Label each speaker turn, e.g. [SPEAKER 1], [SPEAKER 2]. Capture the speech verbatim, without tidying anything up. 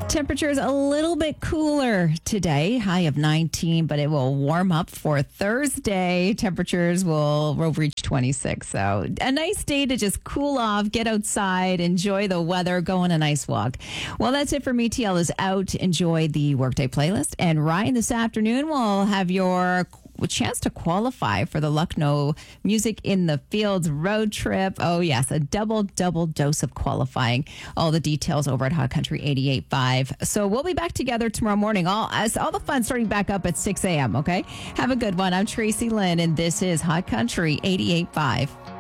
[SPEAKER 1] Temperatures a little bit cooler today, high of nineteen, but it will warm up for Thursday. Temperatures will, will reach twenty-six. So a nice day to just cool off, get outside, enjoy the weather, go on a nice walk. Well, that's it for me. T L is out. Enjoy the Workday playlist. And Ryan, this afternoon, we'll have your chance to qualify for the Lucknow Music in the Fields road trip. Oh, yes, a double, double dose of qualifying. All the details over at Hot Country eighty-eight point five. So we'll be back together tomorrow morning. All, as all the fun starting back up at six a.m., okay? Have a good one. I'm Tracy Lynn, and this is Hot Country eighty-eight point five.